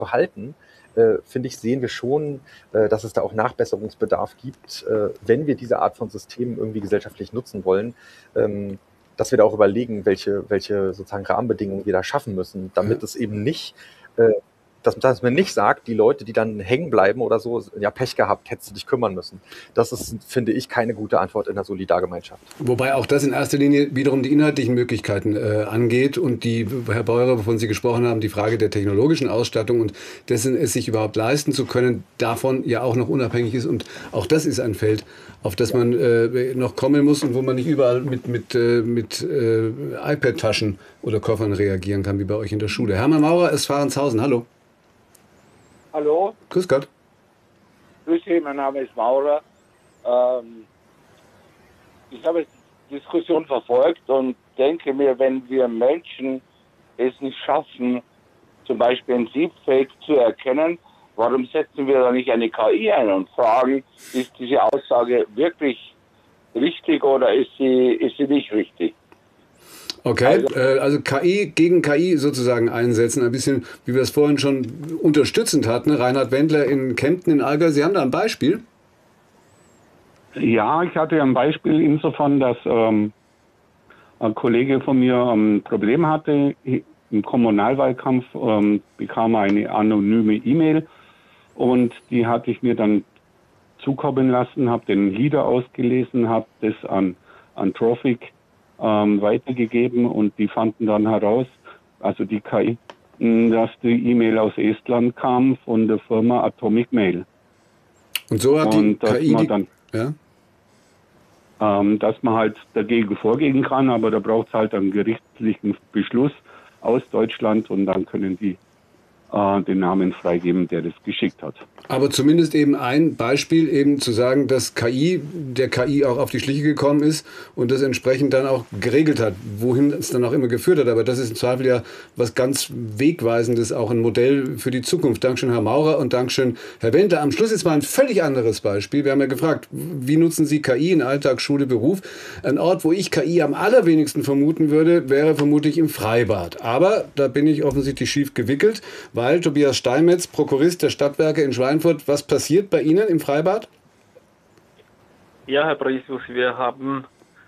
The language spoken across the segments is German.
halten, finde ich, sehen wir schon, dass es da auch Nachbesserungsbedarf gibt, wenn wir diese Art von Systemen irgendwie gesellschaftlich nutzen wollen, dass wir da auch überlegen, welche sozusagen Rahmenbedingungen wir da schaffen müssen, damit es eben nicht, dass man nicht sagt, die Leute, die dann hängen bleiben oder so, ja, Pech gehabt, hättest du dich kümmern müssen. Das ist, finde ich, keine gute Antwort in der Solidargemeinschaft. Wobei auch das in erster Linie wiederum die inhaltlichen Möglichkeiten angeht und die, Herr Beurer, wovon Sie gesprochen haben, die Frage der technologischen Ausstattung und dessen, es sich überhaupt leisten zu können, davon ja auch noch unabhängig ist. Und auch das ist ein Feld, auf das man noch kommen muss und wo man nicht überall mit iPad-Taschen oder Koffern reagieren kann, wie bei euch in der Schule. Hermann Maurer, Esfahrentshausen, hallo. Hallo. Grüß Gott. Grüß Sie, mein Name ist Maurer. Ich habe die Diskussion verfolgt und denke mir, wenn wir Menschen es nicht schaffen, zum Beispiel ein Deepfake zu erkennen, warum setzen wir da nicht eine KI ein und fragen, ist diese Aussage wirklich richtig oder ist sie nicht richtig? Okay, also KI gegen KI sozusagen einsetzen, ein bisschen, wie wir es vorhin schon unterstützend hatten. Reinhard Wendler in Kempten in Allgäu, Sie haben da ein Beispiel? Ja, ich hatte ein Beispiel insofern, dass ein Kollege von mir ein Problem hatte. Im Kommunalwahlkampf bekam er eine anonyme E-Mail und die hatte ich mir dann zukommen lassen, habe den Leader ausgelesen, habe das an Trophic weitergegeben und die fanden dann heraus, also die KI, dass die E-Mail aus Estland kam von der Firma Atomic Mail. Und so hat die KI dass man halt dagegen vorgehen kann, aber da braucht es halt einen gerichtlichen Beschluss aus Deutschland und dann können die den Namen freigeben, der das geschickt hat. Aber zumindest eben ein Beispiel, eben zu sagen, dass der KI auch auf die Schliche gekommen ist und das entsprechend dann auch geregelt hat, wohin es dann auch immer geführt hat. Aber das ist im Zweifel ja was ganz Wegweisendes, auch ein Modell für die Zukunft. Dankeschön, Herr Maurer, und Dankeschön, Herr Wendler. Am Schluss jetzt mal ein völlig anderes Beispiel. Wir haben ja gefragt, wie nutzen Sie KI in Alltag, Schule, Beruf? Ein Ort, wo ich KI am allerwenigsten vermuten würde, wäre vermutlich im Freibad. Aber da bin ich offensichtlich schief gewickelt, weil Tobias Steinmetz, Prokurist der Stadtwerke in Schweinfurt, was passiert bei Ihnen im Freibad? Ja, Herr Brisius, wir haben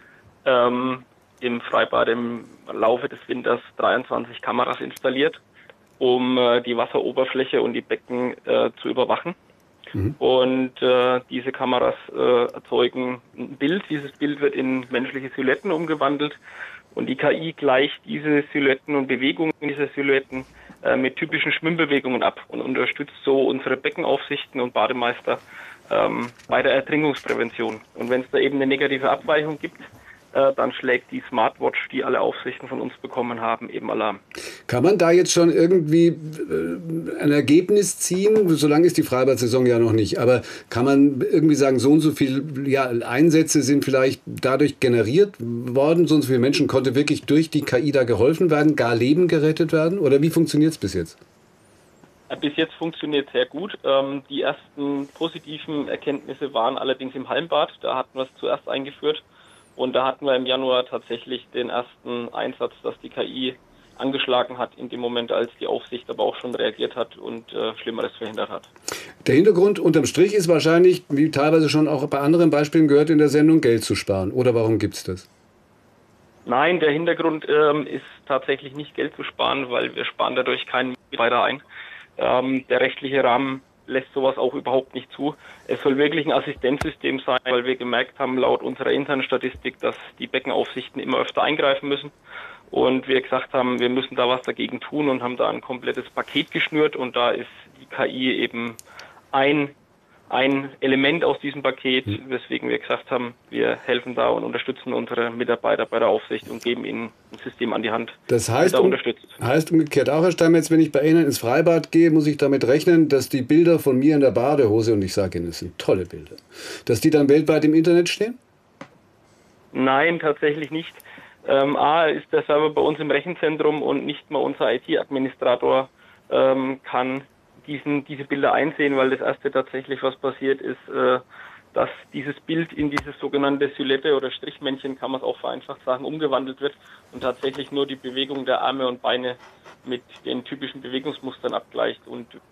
im Freibad im Laufe des Winters 23 Kameras installiert, um die Wasseroberfläche und die Becken zu überwachen. Und diese Kameras erzeugen ein Bild. Dieses Bild wird in menschliche Silhouetten umgewandelt und die KI gleicht diese Silhouetten und Bewegungen dieser Silhouetten mit typischen Schwimmbewegungen ab und unterstützt so unsere Beckenaufsichten und Bademeister bei der Ertrinkungsprävention. Und wenn es da eben eine negative Abweichung gibt, dann schlägt die Smartwatch, die alle Aufsichten von uns bekommen haben, eben Alarm. Kann man da jetzt schon irgendwie ein Ergebnis ziehen? So lange ist die Freibad-Saison ja noch nicht. Aber kann man irgendwie sagen, so und so viele Einsätze sind vielleicht dadurch generiert worden? So und so viele Menschen konnte wirklich durch die KI da geholfen werden, gar Leben gerettet werden? Oder wie funktioniert es bis jetzt? Bis jetzt funktioniert sehr gut. Die ersten positiven Erkenntnisse waren allerdings im Hallenbad. Da hatten wir es zuerst eingeführt. Und da hatten wir im Januar tatsächlich den ersten Einsatz, dass die KI angeschlagen hat in dem Moment, als die Aufsicht aber auch schon reagiert hat und Schlimmeres verhindert hat. Der Hintergrund unterm Strich ist wahrscheinlich, wie teilweise schon auch bei anderen Beispielen gehört in der Sendung, Geld zu sparen. Oder warum gibt es das? Nein, der Hintergrund ist tatsächlich nicht Geld zu sparen, weil wir sparen dadurch keinen weiter ein. Der rechtliche Rahmen lässt sowas auch überhaupt nicht zu. Es soll wirklich ein Assistenzsystem sein, weil wir gemerkt haben, laut unserer internen Statistik, dass die Beckenaufsichten immer öfter eingreifen müssen. Und wir gesagt haben, wir müssen da was dagegen tun und haben da ein komplettes Paket geschnürt. Und da ist die KI eben ein Element aus diesem Paket, weswegen wir gesagt haben, wir helfen da und unterstützen unsere Mitarbeiter bei der Aufsicht und geben ihnen ein System an die Hand. Das heißt, heißt umgekehrt auch, Herr Steinmetz, wenn ich bei Ihnen ins Freibad gehe, muss ich damit rechnen, dass die Bilder von mir in der Badehose, und ich sage Ihnen, das sind tolle Bilder, dass die dann weltweit im Internet stehen? Nein, tatsächlich nicht. A, ist der Server bei uns im Rechenzentrum und nicht mal unser IT-Administrator kann diese Bilder einsehen, weil das erste tatsächlich, was passiert ist, dass dieses Bild in dieses sogenannte Silhouette oder Strichmännchen, kann man es auch vereinfacht sagen, umgewandelt wird und tatsächlich nur die Bewegung der Arme und Beine mit den typischen Bewegungsmustern abgleicht. Und